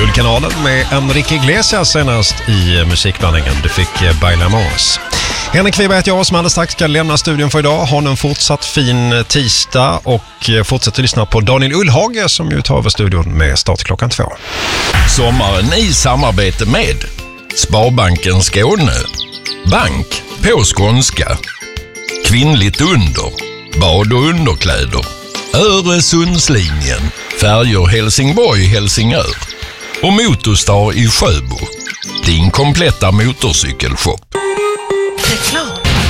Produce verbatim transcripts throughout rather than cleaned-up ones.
Guldkanalen med Enrique Iglesias senast i musikblandningen. Du fick Bailamos. Henrik Wiberg heter jag som alldeles strax ska lämna studion för idag. Ha en fortsatt fin tisdag och fortsätt att lyssna på Daniel Ullhage som ju tar över studion med start klockan två. Sommaren i samarbete med Sparbanken Skåne, bank på skånska, kvinnligt under, bad och underkläder, Öresundslinjen, färjor Helsingborg-Helsingör och Motorstar i Sjöbo, din kompletta motorcykelshop. Reklam.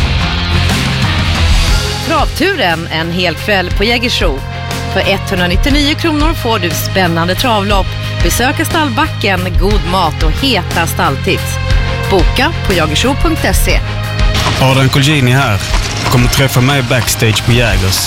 Travturen en hel kväll på Jägersro. För etthundranittionio kronor får du spännande travlopp, besöka stallbacken, god mat och heta stalltips. Boka på jagersro punkt se. Adrian Colgjini här. Kommer träffa mig backstage på Jägers.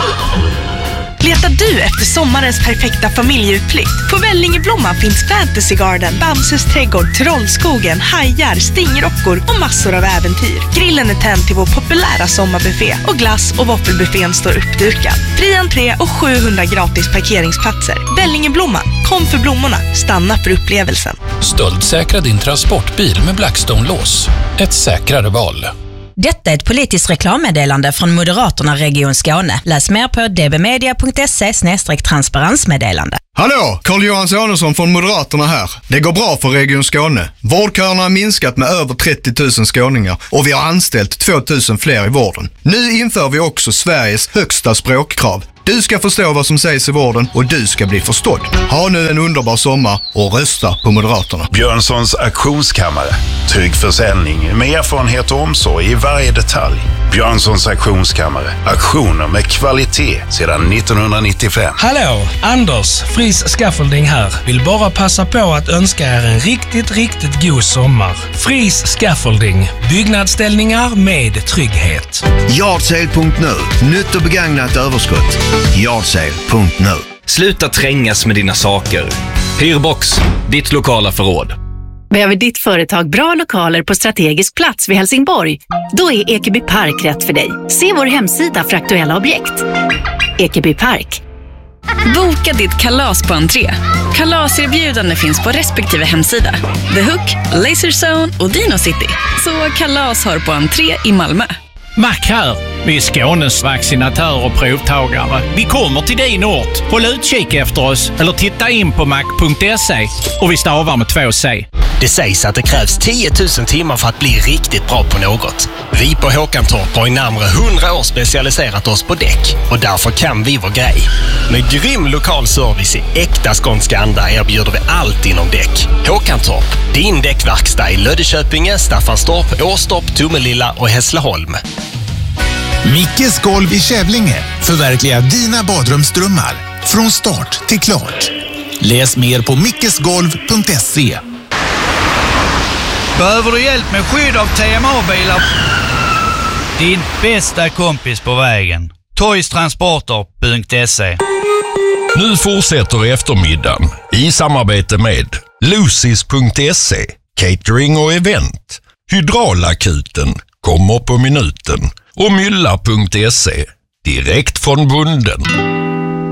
Letar du efter sommarens perfekta familjeutflykt? På Vällingeblomman finns Fantasy Garden, Bamses trädgård, Trollskogen, hajar, stingrockor och massor av äventyr. Grillen är tänd till vår populära sommarbuffé och glass- och våffelbuffén står uppdukad. Fri entré och sjuhundra gratis parkeringsplatser. Vällingeblomman, kom för blommorna, stanna för upplevelsen. Stöldsäkra din transportbil med Blackstone-lås. Ett säkrare val. Detta är ett politiskt reklammeddelande från Moderaterna Region Skåne. Läs mer på d b media punkt se slash transparensmeddelande. Hallå, Carl-Johan Sonesson från Moderaterna här. Det går bra för Region Skåne. Vårdköerna har minskat med över trettio tusen skåningar och vi har anställt två tusen fler i vården. Nu inför vi också Sveriges högsta språkkrav. Du ska förstå vad som sägs i vården och du ska bli förstådd. Ha nu en underbar sommar och rösta på Moderaterna. Björnssons auktionskammare. Trygg försäljning med erfarenhet och omsorg i varje detalj. Björnssons auktionskammare. Auktioner med kvalitet sedan nittonhundranittiofem. Hallå, Anders, Fris Scaffolding här. Vill bara passa på att önska er en riktigt, riktigt god sommar. Fris Scaffolding. Byggnadsställningar med trygghet. Yardsale punkt nu. Nytt och begagnat överskott. Yardsale punkt nu. Sluta trängas med dina saker. Hyrbox, ditt lokala förråd. Behöver ditt företag bra lokaler på strategisk plats vid Helsingborg? Då är Ekeby Park rätt för dig. Se vår hemsida för aktuella objekt. Ekeby Park. Boka ditt kalas på entré. Kalaserbjudande finns på respektive hemsida. The Hook, Laserzone och Dino City. Så kalas har på entré i Malmö. Mac här. Vi är Skånes vaccinatör och provtagare. Vi kommer till din ort. Håll utkik efter oss eller titta in på mac punkt se och vi stavar med två C. Det sägs att det krävs tio tusen timmar för att bli riktigt bra på något. Vi på Håkantorp har i närmare hundra år specialiserat oss på däck och därför kan vi vår grej. Med grym lokal service i äkta skånska anda erbjuder vi allt inom däck. Håkantorp, din däckverkstad i Löddeköpinge, Staffanstorp, Åstorp, Tomelilla och Hässleholm. Mickes golv i Kävlinge förverkligar dina badrumsdrömmar från start till klart. Läs mer på mickesgolv punkt se. Behöver du hjälp med skydd av T M A-bilar? Din bästa kompis på vägen. toys transporter punkt se. Nu fortsätter eftermiddagen i samarbete med Lucis punkt se, catering och event, Hydraulakuten, kommer på minuten och mylla punkt se, direkt från bunden.